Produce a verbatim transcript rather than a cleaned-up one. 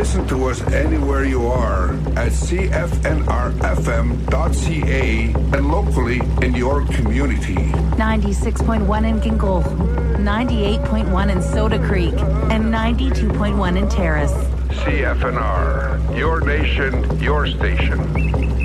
Listen to us anywhere you are at c f n r f m dot c a and locally in your community. ninety-six point one in Gingol, ninety-eight point one in Soda Creek, and ninety-two point one in Terrace. C F N R, your nation, your station.